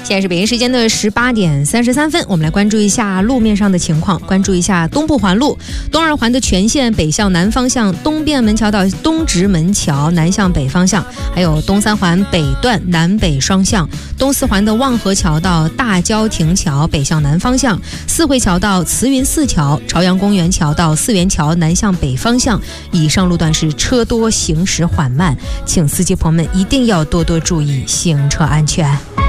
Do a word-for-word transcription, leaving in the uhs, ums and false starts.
现在是北京时间的十八点三十三分，我们来关注一下路面上的情况。关注一下东部环路东二环的全线北向南方向，东便门桥到东直门桥南向北方向，还有东三环北段南北双向，东四环的望河桥到大郊亭桥北向南方向，四惠桥到慈云寺桥，朝阳公园桥到四元桥南向北方向。以上路段是车多，行驶缓慢，请司机朋友们一定要多多注意行车安全。